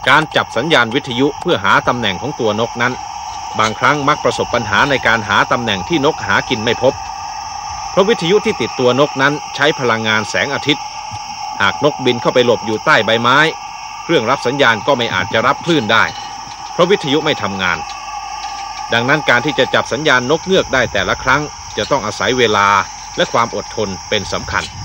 การจับสัญญาณวิทยุเพื่อหาตำแหน่งของตัวนกนั้นบางครั้งมักประสบปัญหาในการหาตำแหน่งที่นกหากินไม่พบเพราะวิทยุที่ติดตัวนกนั้นใช้พลังงานแสงอาทิตย์หากนกบินเข้าไปหลบอยู่ใต้ใบไม้เครื่องรับสัญญาณก็ไม่อาจจะรับคลื่นได้เพราะวิทยุไม่ทำงานดังนั้นการที่จะจับสัญญาณนกเงือกได้แต่ละครั้งจะต้องอาศัยเวลาและความอดทนเป็นสำคัญ